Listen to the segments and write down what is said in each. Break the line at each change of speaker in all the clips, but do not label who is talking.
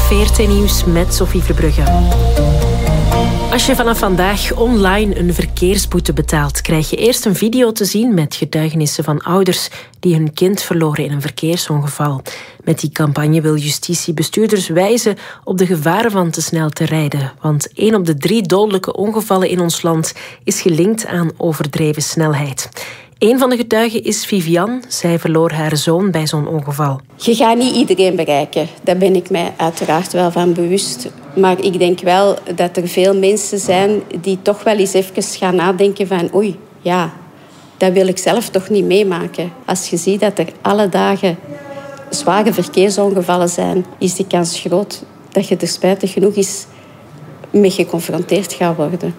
VRT Nieuws met Sophie Verbrugge. Als je vanaf vandaag online een verkeersboete betaalt, krijg je eerst een video te zien met getuigenissen van ouders die hun kind verloren in een verkeersongeval. Met die campagne wil justitie bestuurders wijzen op de gevaren van te snel te rijden. Want 1 op de 3 dodelijke ongevallen in ons land is gelinkt aan overdreven snelheid. Een van de getuigen is Vivian. Zij verloor haar zoon bij zo'n ongeval.
Je gaat niet iedereen bereiken. Daar ben ik mij uiteraard wel van bewust. Maar ik denk wel dat er veel mensen zijn die toch wel eens even gaan nadenken van oei, ja, dat wil ik zelf toch niet meemaken. Als je ziet dat er alle dagen zware verkeersongevallen zijn, is die kans groot dat je er spijtig genoeg eens mee geconfronteerd gaat worden.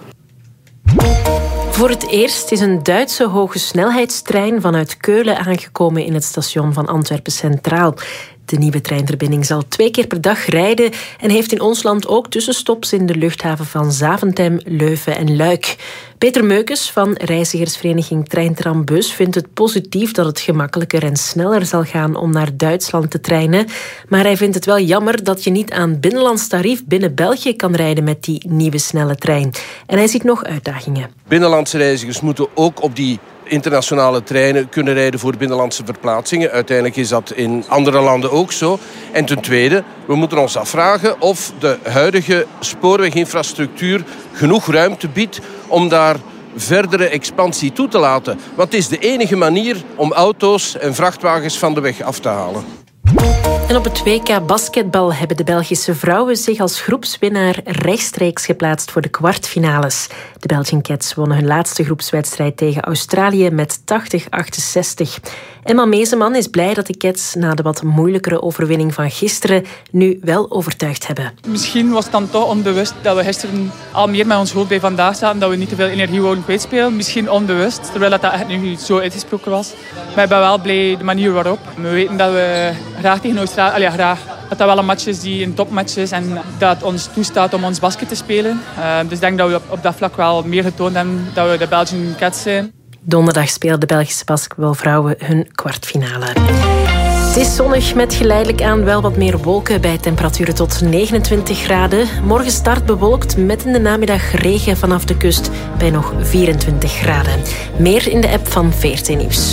Voor het eerst is een Duitse hogesnelheidstrein vanuit Keulen aangekomen in het station van Antwerpen Centraal. De nieuwe treinverbinding zal 2 keer per dag rijden en heeft in ons land ook tussenstops in de luchthaven van Zaventem, Leuven en Luik. Peter Meukes van reizigersvereniging Trein-Tram-Bus vindt het positief dat het gemakkelijker en sneller zal gaan om naar Duitsland te treinen. Maar hij vindt het wel jammer dat je niet aan binnenlands tarief binnen België kan rijden met die nieuwe snelle trein. En hij ziet nog uitdagingen.
Binnenlandse reizigers moeten ook op die internationale treinen kunnen rijden voor binnenlandse verplaatsingen. Uiteindelijk is dat in andere landen ook zo. En ten tweede, we moeten ons afvragen of de huidige spoorweginfrastructuur genoeg ruimte biedt om daar verdere expansie toe te laten. Want het is de enige manier om auto's en vrachtwagens van de weg af te halen.
En op het WK basketbal hebben de Belgische vrouwen zich als groepswinnaar rechtstreeks geplaatst voor de kwartfinales. De Belgian Cats wonnen hun laatste groepswedstrijd tegen Australië met 80-68. Emma Meeseman is blij dat de Cats na de wat moeilijkere overwinning van gisteren nu wel overtuigd hebben.
Misschien was het dan toch onbewust dat we gisteren al meer met ons hoofd bij vandaag zaten, dat we niet te veel energie wouden kwijtspelen. Misschien onbewust, terwijl dat echt nu niet zo uitgesproken was. Maar ik ben wel blij de manier waarop. We weten dat we graag tegen Australië, dat wel een match is die een topmatch is en dat het ons toestaat om ons basket te spelen. Dus ik denk dat we op dat vlak wel meer getoond hebben dat we de Belgian Cats zijn.
Donderdag spelen de Belgische basketbalvrouwen hun kwartfinale. Het is zonnig met geleidelijk aan wel wat meer wolken bij temperaturen tot 29 graden. Morgen start bewolkt met in de namiddag regen vanaf de kust bij nog 24 graden. Meer in de app van VRT Nieuws.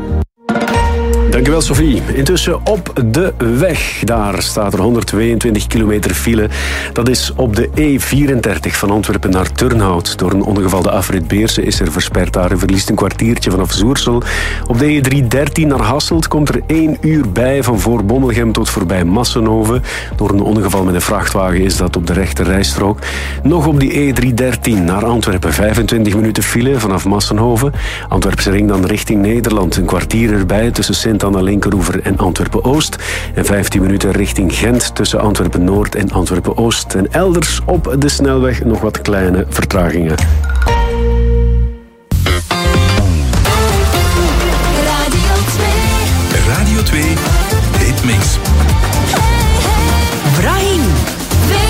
Dankjewel, Sophie. Intussen op de weg. Daar staat er 122 kilometer file. Dat is op de E34 van Antwerpen naar Turnhout. Door een ongeval de afrit Beersen is er versperd daar. U verliest een kwartiertje vanaf Zoersel. Op de E313 naar Hasselt komt er 1 uur bij van voor Bommelgem tot voorbij Massenhoven. Door een ongeval met een vrachtwagen is dat op de rechte rijstrook. Nog op die E313 naar Antwerpen 25 minuten file vanaf Massenhoven. Antwerpse ring dan richting Nederland. Een kwartier erbij tussen Sint-Anna-Linkeroever en Antwerpen-Oost. En 15 minuten richting Gent tussen Antwerpen-Noord en Antwerpen-Oost. En elders op de snelweg nog wat kleine vertragingen.